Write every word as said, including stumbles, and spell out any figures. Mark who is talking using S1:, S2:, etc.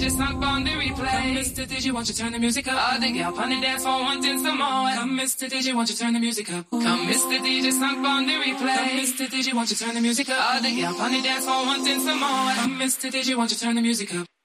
S1: Just sunk on the replay. Come, Mister Digi, won't you turn the music up? All the gal on the dance floor wanting some more. Come, Mister Digi, won't you turn the music up? Come, Mister D J, sunk on the replay. Come, Mister Digi, won't you turn the music up? All the gal on the dance floor wanting some more. Come, Mister Digi, won't you turn the music up?